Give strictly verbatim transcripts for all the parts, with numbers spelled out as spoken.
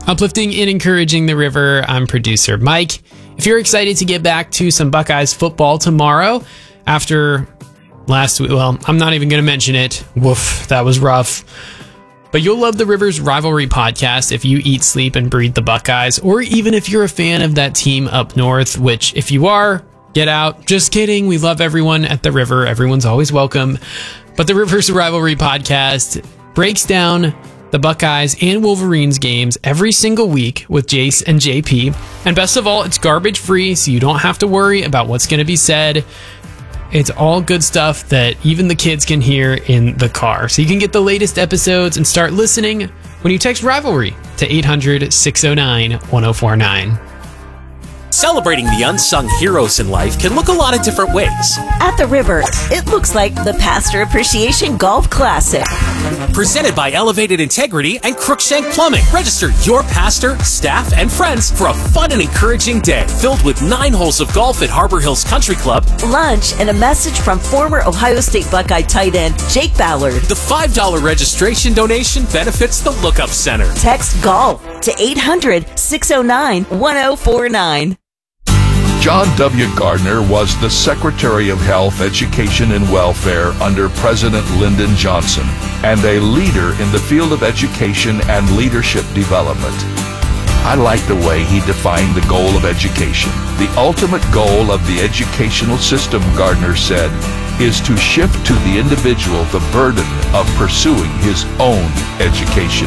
Uplifting and encouraging the river, I'm producer Mike. If you're excited to get back to some Buckeyes football tomorrow after last week, well, I'm not even going to mention it. Woof, that was rough. But you'll love the Rivers Rivalry podcast if you eat, sleep, and breathe the Buckeyes, or even if you're a fan of that team up north, which if you are, get out. Just kidding. We love everyone at the River. Everyone's always welcome. But the Rivers Rivalry podcast breaks down the Buckeyes and Wolverines games every single week with Jace and J P. And best of all, it's garbage free, so you don't have to worry about what's going to be said. It's all good stuff that even the kids can hear in the car. So you can get the latest episodes and start listening when you text Rivalry to eight hundred, six oh nine, one oh four nine. Celebrating the unsung heroes in life can look a lot of different ways. At the River, it looks like the Pastor Appreciation Golf Classic. Presented by Elevated Integrity and Crookshank Plumbing. Register your pastor, staff, and friends for a fun and encouraging day filled with nine holes of golf at Harbor Hills Country Club, lunch, and a message from former Ohio State Buckeye tight end Jake Ballard. The five dollars registration donation benefits the Lookup Center. Text GOLF to eight hundred, six oh nine, one oh four nine. John W. Gardner was the Secretary of Health, Education, and Welfare under President Lyndon Johnson, and a leader in the field of education and leadership development. I like the way he defined the goal of education. The ultimate goal of the educational system, Gardner said, is to shift to the individual the burden of pursuing his own education.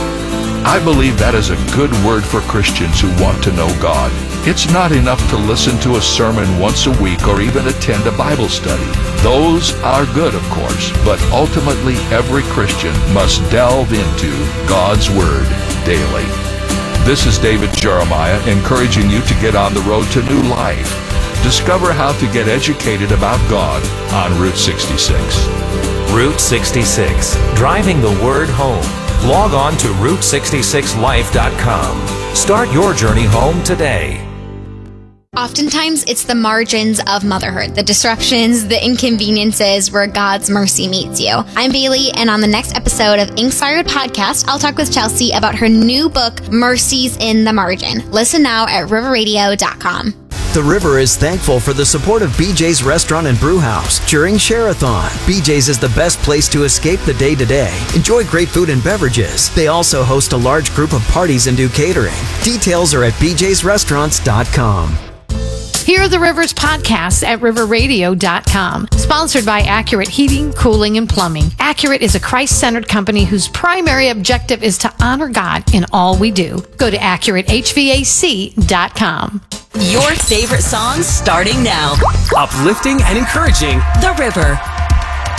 I believe that is a good word for Christians who want to know God. It's not enough to listen to a sermon once a week or even attend a Bible study. Those are good, of course, but ultimately every Christian must delve into God's Word daily. This is David Jeremiah encouraging you to get on the road to new life. Discover how to get educated about God on Route sixty-six. Route sixty-six, driving the Word home. Log on to route sixty-six life dot com. Start your journey home today. Oftentimes, it's the margins of motherhood, the disruptions, the inconveniences where God's mercy meets you. I'm Bailey, and on the next episode of Inspired Podcast, I'll talk with Chelsea about her new book, Mercies in the Margin. Listen now at river radio dot com. The River is thankful for the support of B J's Restaurant and Brew House during Share-a-thon. B J's is the best place to escape the day-to-day. Enjoy great food and beverages. They also host a large group of parties and do catering. Details are at b j's restaurants dot com. Hear the Rivers podcast at river radio dot com. Sponsored by Accurate Heating, Cooling, and Plumbing. Accurate is a Christ-centered company whose primary objective is to honor God in all we do. Go to accurate h v a c dot com. Your favorite songs starting now. Uplifting and encouraging The River.